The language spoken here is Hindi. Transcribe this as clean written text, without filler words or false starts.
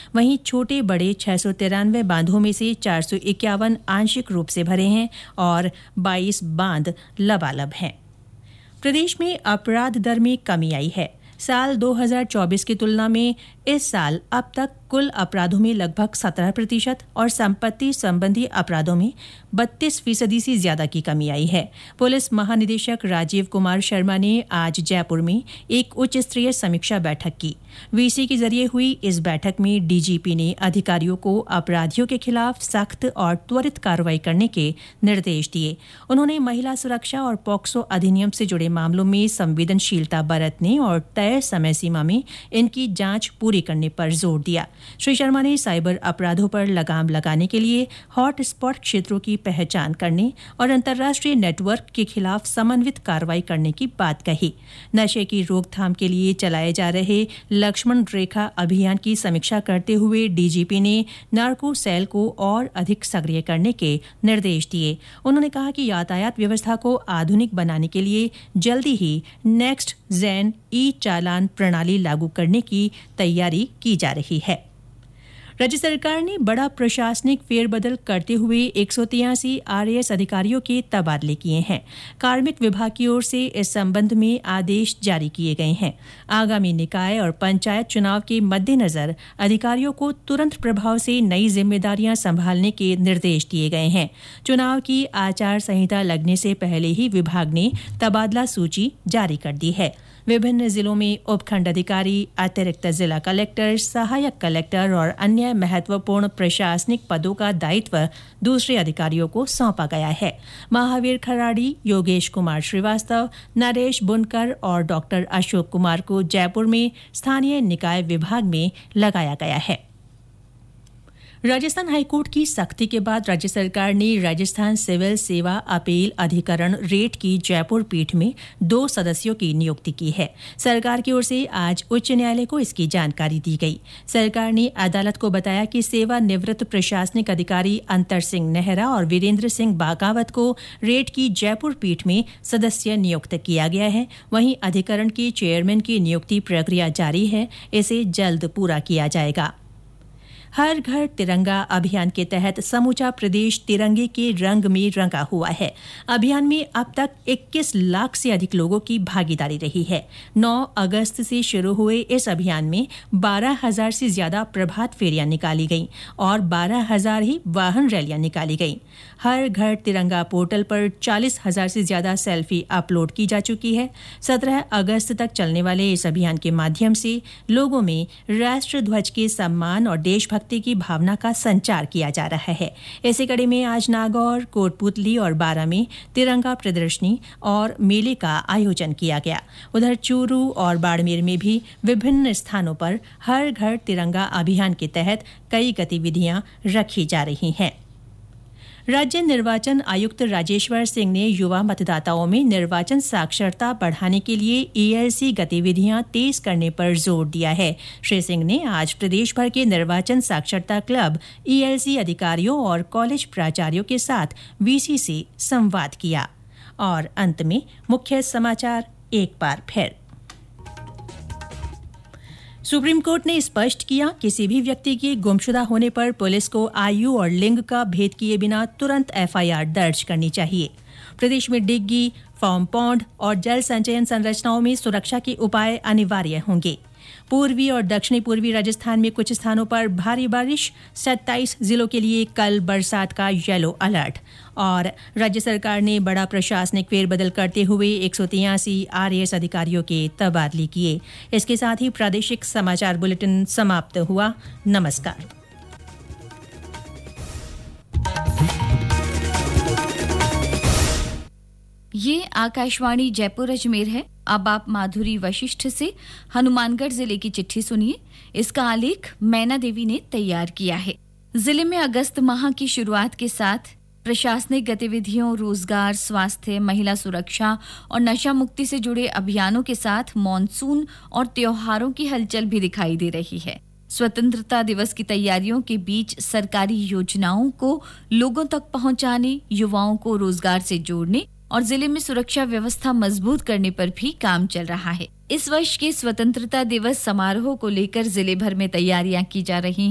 वहीं छोटे बड़े 693 बांधों में से 451 आंशिक रूप से भरे हैं और 22 बांध लबालब हैं। प्रदेश में अपराध दर में कमी आई है। साल 2024 की तुलना में इस साल अब तक कुल अपराधों में लगभग 17% और संपत्ति संबंधी अपराधों में 32% से ज्यादा की कमी आई है। पुलिस महानिदेशक राजीव कुमार शर्मा ने आज जयपुर में एक उच्च स्तरीय समीक्षा बैठक की। वीसी के जरिए हुई इस बैठक में डीजीपी ने अधिकारियों को अपराधियों के खिलाफ सख्त और त्वरित कार्रवाई करने के निर्देश दिए। उन्होंने महिला सुरक्षा और पॉक्सो अधिनियम से जुड़े मामलों में संवेदनशीलता बरतने और तय समय सीमा में इनकी जांच पूरी करने पर जोर दिया। श्री शर्मा ने साइबर अपराधों पर लगाम लगाने के लिए हॉट स्पॉट क्षेत्रों की पहचान करने और अंतर्राष्ट्रीय नेटवर्क के खिलाफ समन्वित कार्रवाई करने की बात कही। नशे की रोकथाम के लिए चलाए जा रहे लक्ष्मण रेखा अभियान की समीक्षा करते हुए डीजीपी ने नार्को सेल को और अधिक सक्रिय करने के निर्देश दिए। उन्होंने कहा कि यातायात व्यवस्था को आधुनिक बनाने के लिए जल्दी ही नेक्स्ट जेन ई चालान प्रणाली लागू करने की तैयारी की जा रही है। राज्य सरकार ने बड़ा प्रशासनिक फेरबदल करते हुए 183 आरएएस अधिकारियों के तबादले किए हैं। कार्मिक विभाग की ओर से इस संबंध में आदेश जारी किए गए हैं। आगामी निकाय और पंचायत चुनाव के मद्देनजर अधिकारियों को तुरंत प्रभाव से नई जिम्मेदारियां संभालने के निर्देश दिए गए हैं। चुनाव की आचार संहिता लगने से पहले ही विभाग ने तबादला सूची जारी कर दी है। विभिन्न जिलों में उपखंड अधिकारी, अतिरिक्त जिला कलेक्टर, सहायक कलेक्टर और अन्य महत्वपूर्ण प्रशासनिक पदों का दायित्व दूसरे अधिकारियों को सौंपा गया है। महावीर खराड़ी, योगेश कुमार श्रीवास्तव, नरेश बुनकर और डॉक्टर अशोक कुमार को जयपुर में स्थानीय निकाय विभाग में लगाया गया है। राजस्थान हाईकोर्ट की सख्ती के बाद राज्य सरकार ने राजस्थान सिविल सेवा अपील अधिकरण रेट की जयपुर पीठ में 2 सदस्यों की नियुक्ति की है। सरकार की ओर से आज उच्च न्यायालय को इसकी जानकारी दी गई। सरकार ने अदालत को बताया कि सेवानिवृत्त प्रशासनिक अधिकारी अंतर सिंह नेहरा और वीरेंद्र सिंह बागावत को रेट की जयपुर पीठ में सदस्य नियुक्त किया गया है। वहीं अधिकरण के चेयरमैन की नियुक्ति प्रक्रिया जारी है, इसे जल्द पूरा किया जाएगा। हर घर तिरंगा अभियान के तहत समूचा प्रदेश तिरंगे के रंग में रंगा हुआ है। अभियान में अब तक 21 लाख से अधिक लोगों की भागीदारी रही है। 9 अगस्त से शुरू हुए इस अभियान में 12,000 से ज्यादा प्रभात फेरियां निकाली गईं और 12,000 ही वाहन रैलियां निकाली गईं। हर घर तिरंगा पोर्टल पर 40,000 से ज्यादा सेल्फी अपलोड की जा चुकी है। 17 अगस्त तक चलने वाले इस अभियान के माध्यम से लोगों में राष्ट्र ध्वज के सम्मान और देशभक्ति की भावना का संचार किया जा रहा है। इसी कड़ी में आज नागौर, कोटपुतली और बारां में तिरंगा प्रदर्शनी और मेले का आयोजन किया गया। उधर चूरू और बाड़मेर में भी विभिन्न स्थानों पर हर घर तिरंगा अभियान के तहत कई गतिविधियां रखी जा रही हैं। राज्य निर्वाचन आयुक्त राजेश्वर सिंह ने युवा मतदाताओं में निर्वाचन साक्षरता बढ़ाने के लिए ईएलसी गतिविधियां तेज करने पर जोर दिया है। श्री सिंह ने आज प्रदेश भर के निर्वाचन साक्षरता क्लब, ईएलसी अधिकारियों और कॉलेज प्राचार्यों के साथ वीसी से संवाद किया। और अंत में मुख्य समाचार एक बार फिर। सुप्रीम कोर्ट ने स्पष्ट किया, किसी भी व्यक्ति के गुमशुदा होने पर पुलिस को आयु और लिंग का भेद किए बिना तुरंत एफआईआर दर्ज करनी चाहिए। प्रदेश में डिग्गी, फार्म पॉन्ड और जल संचयन संरचनाओं में सुरक्षा के उपाय अनिवार्य होंगे। पूर्वी और दक्षिणी पूर्वी राजस्थान में कुछ स्थानों पर भारी बारिश, 27 जिलों के लिए कल बरसात का येलो अलर्ट। और राज्य सरकार ने बड़ा प्रशासनिक फेरबदल करते हुए 183 आरएएस अधिकारियों के तबादले किए। इसके साथ ही प्रादेशिक समाचार बुलेटिन समाप्त हुआ। नमस्कार। ये आकाशवाणी जयपुर अजमेर है। अब आप माधुरी वशिष्ठ से हनुमानगढ़ जिले की चिट्ठी सुनिए। इसका आलेख मैना देवी ने तैयार किया है। जिले में अगस्त माह की शुरुआत के साथ प्रशासनिक गतिविधियों, रोजगार, स्वास्थ्य, महिला सुरक्षा और नशा मुक्ति से जुड़े अभियानों के साथ मॉनसून और त्योहारों की हलचल भी दिखाई दे रही है। स्वतंत्रता दिवस की तैयारियों के बीच सरकारी योजनाओं को लोगों तक पहुंचाने, युवाओं को रोजगार से जोड़ने और जिले में सुरक्षा व्यवस्था मजबूत करने पर भी काम चल रहा है। इस वर्ष के स्वतंत्रता दिवस समारोह को लेकर जिले भर में तैयारियां की जा रही हैं।